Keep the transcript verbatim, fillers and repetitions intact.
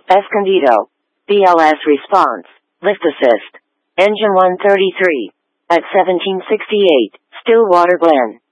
Escondido. B L S response. Lift assist. Engine one thirty-three. At seventeen sixty-eight, Stillwater Glen.